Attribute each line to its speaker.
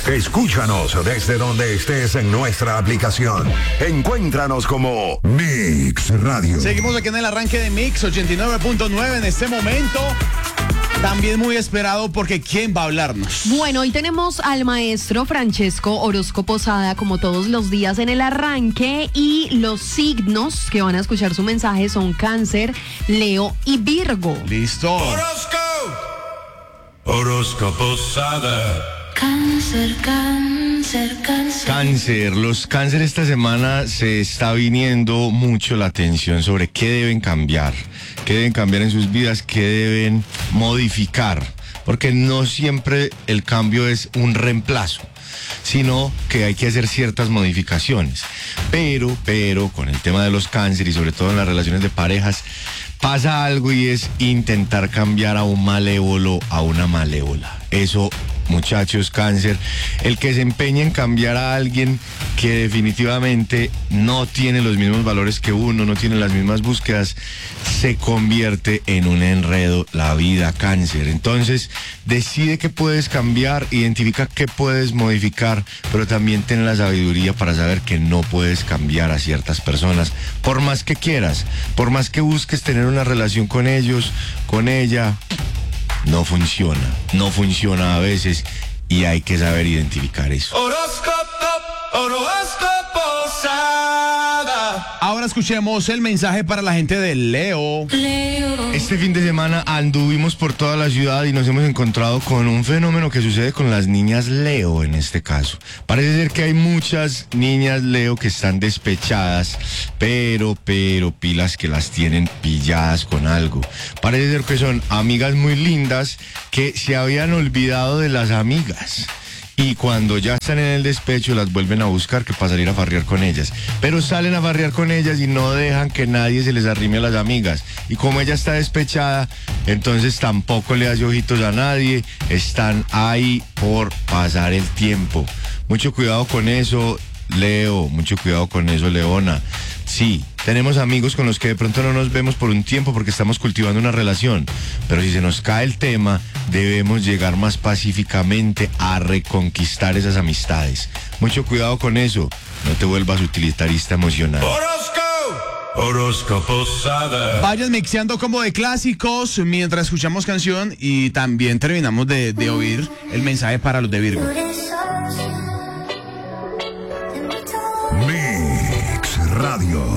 Speaker 1: Escúchanos desde donde estés en nuestra aplicación. Encuéntranos como Mix Radio.
Speaker 2: Seguimos aquí en el arranque de Mix 89.9 en este momento. También muy esperado porque ¿quién va a hablarnos?
Speaker 3: Bueno, hoy tenemos al maestro Francesco Orozco Posada, como todos los días en el arranque, y los signos que van a escuchar su mensaje son Cáncer, Leo y Virgo.
Speaker 2: Listo.
Speaker 4: Orozco Posada.
Speaker 5: Cáncer, cáncer, cáncer.
Speaker 6: Cáncer, los cáncer esta semana se está viniendo mucho la atención sobre qué deben cambiar en sus vidas, qué deben modificar, porque no siempre el cambio es un reemplazo, sino que hay que hacer ciertas modificaciones. Pero con el tema de los cáncer y sobre todo en las relaciones de parejas, pasa algo y es intentar cambiar a un malévolo a una malévola. Eso, muchachos, cáncer, el que se empeña en cambiar a alguien que definitivamente no tiene los mismos valores que uno, no tiene las mismas búsquedas, se convierte en un enredo la vida, cáncer. Entonces, decide qué puedes cambiar, identifica qué puedes modificar, pero también ten la sabiduría para saber que no puedes cambiar a ciertas personas, por más que quieras, por más que busques tener una relación con ellos, con ella. No funciona a veces y hay que saber identificar eso.
Speaker 4: Orozco Posada.
Speaker 2: Ahora escuchemos el mensaje para la gente de Leo.
Speaker 6: Este fin de semana anduvimos por toda la ciudad y nos hemos encontrado con un fenómeno que sucede con las niñas Leo en este caso. Parece ser que hay muchas niñas Leo que están despechadas, pero pilas que las tienen pilladas con algo. Parece ser que son amigas muy lindas que se habían olvidado de las amigas. Y cuando ya están en el despecho las vuelven a buscar que para salir a farrear con ellas. Pero salen a farrear con ellas y no dejan que nadie se les arrime a las amigas. Y como ella está despechada, entonces tampoco le hace ojitos a nadie. Están ahí por pasar el tiempo. Mucho cuidado con eso, Leo. Mucho cuidado con eso, Leona. Sí, tenemos amigos con los que de pronto no nos vemos por un tiempo porque estamos cultivando una relación, pero si se nos cae el tema, debemos llegar más pacíficamente a reconquistar esas amistades. Mucho cuidado con eso, no te vuelvas utilitarista emocional.
Speaker 4: Orozco Posada.
Speaker 2: Vayan mixeando como de clásicos mientras escuchamos canción y también terminamos de oír el mensaje para los de Virgo.
Speaker 1: Mix Radio.